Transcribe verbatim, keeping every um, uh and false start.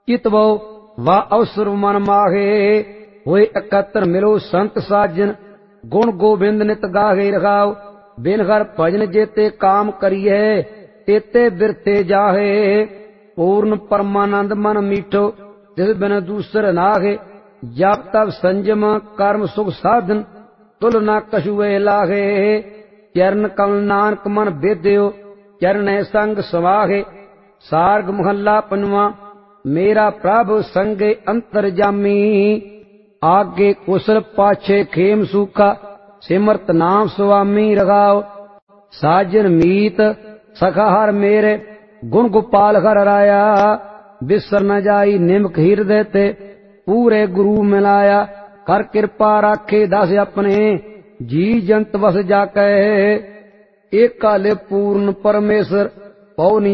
चितवो वा अवसर मन माहे होए एकत्र मिलो संत साजन गुण गोबिंद नित गाहे रखाओ बिन हर भजन जेते काम करिए तेते बिरते जाहे पूर्ण परमानंद मन मीठो तिस बिन दूसर नाहे जप तप संजम कर्म सुख साधन तुल न कछुए लाहे चरण कमल नानक मन बेद्यो चरण संग समाहे सार्ग महला पंजवा मेरा प्रभु संगे अंतर जामी आगे कुशल पाछे खेम सूखा सिमरत नाम स्वामी रखाओ साजन मीत सखा हर मेरे गुण गोपाल हर राया बिसर न जाई निमक हृदय ते पूरे गुरु मिलाया कर कृपा राखे दस अपने जी जंत वस जाके एकाले पूर्ण परमेश्वर पौनी